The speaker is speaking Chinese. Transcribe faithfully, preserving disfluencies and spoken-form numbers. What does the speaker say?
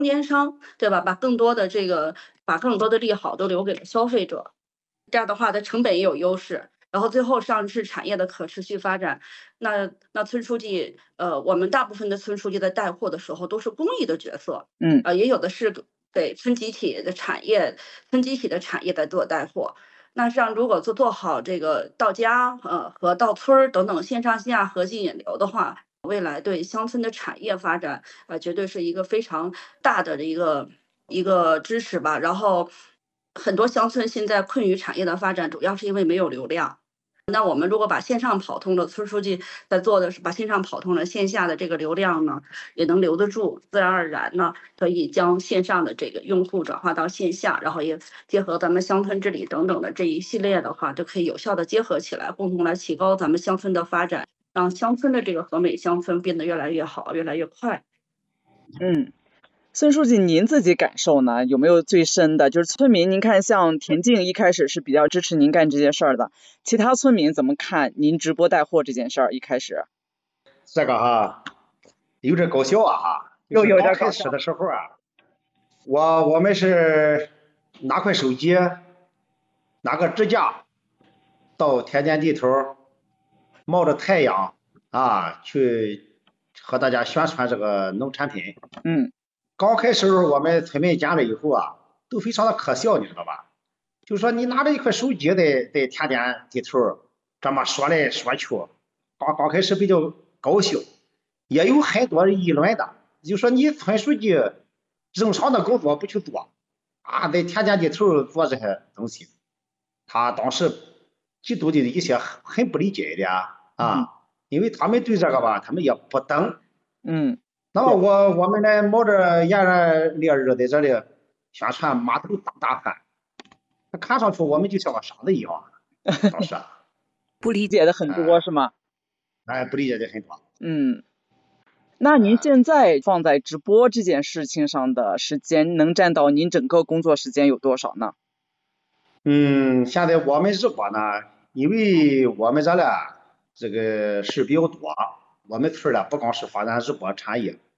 间商，对吧？把更多的这个把更多的利好都留给了消费者，这样的话，它成本也有优势。然后最后上是产业的可持续发展。那那村书记，呃，我们大部分的村书记在带货的时候都是公益的角色， 嗯， 呃，也有的是给村集体的产业、村集体的产业在做带货。那像如果做做好这个到家，呃，和到村儿等等线上线下合进引流的话，未来对乡村的产业发展，呃，绝对是一个非常大的一个一个支持吧。然后很多乡村现在困于产业的发展，主要是因为没有流量。那我们如果把线上跑通了，村书记在做的是把线上跑通了，线下的这个流量呢也能留得住，自然而然呢可以将线上的这个用户转化到线下，然后也结合咱们乡村治理等等的这一系列的话，就可以有效的结合起来，共同来提高咱们乡村的发展，让乡村的这个和美乡村变得越来越好，越来越快。 嗯。孙书记，您自己感受呢？有没有最深的？就是村民，您看，像田径一开始是比较支持您干这件事儿的，其他村民怎么看您直播带货这件事儿？一开始， 这个哈有点搞笑啊哈， 又有点搞笑刚开始的时候啊，我我们是拿块手机，拿个支架，到田间地头，冒着太阳啊，去和大家宣传这个农产品。 嗯。 刚开始我们村民见了以后啊，都非常的可笑，你知道吧？就说你拿着一块手机在在田间地头这么说来说去，刚刚开始比较搞笑，也有很多议论的，就说你村书记正常的工作不去做啊，在田间地头做这些东西，他当时极度的一些很不理解的啊， 嗯、 因为他们对这个吧，他们也不懂。 嗯。 那么我我们呢冒着炎热烈日在这里宣传码头大大饭，看上去我们就像个傻子一样，当时不理解的很多、呃、是吗？ 哎，不理解的很多。 嗯，那您现在放在直播这件事情上的时间，能占到您整个工作时间有多少呢？ 嗯，现在我们直播呢，因为我们这里这个事比较多，我们村呢不光是发展直播产业。